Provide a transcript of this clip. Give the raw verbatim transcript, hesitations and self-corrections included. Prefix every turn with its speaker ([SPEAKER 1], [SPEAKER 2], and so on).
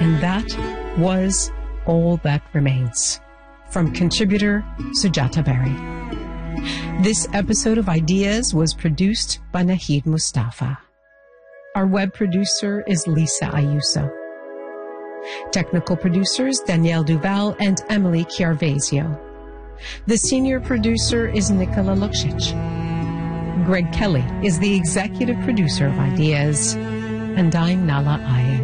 [SPEAKER 1] And that was All That Remains, from contributor Sujata Berry. This episode of Ideas was produced by Nahid Mustafa. Our web producer is Lisa Ayuso. Technical producers Danielle Duval and Emily Chiarvesio. The senior producer is Nicola Luksic. Greg Kelly is the executive producer of Ideas. And I'm Nala Ayed.